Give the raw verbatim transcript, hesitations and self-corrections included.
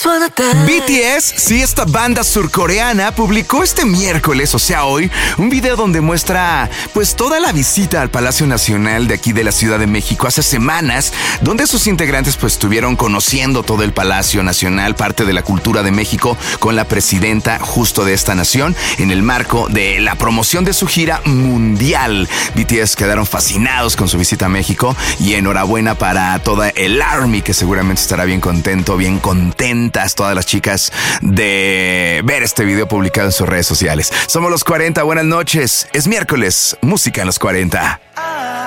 B T S, sí, esta banda surcoreana publicó este miércoles, o sea hoy, un video donde muestra pues toda la visita al Palacio Nacional de aquí de la Ciudad de México hace semanas, donde sus integrantes pues estuvieron conociendo todo el Palacio Nacional, parte de la cultura de México, con la presidenta justo de esta nación, en el marco de la promoción de su gira mundial. B T S quedaron fascinados con su visita a México y enhorabuena para toda el ARMY, que seguramente estará bien contento, bien contentas todas las chicas de ver este video publicado en sus redes sociales. Somos los cuarenta, buenas noches. Es miércoles, música en los cuarenta.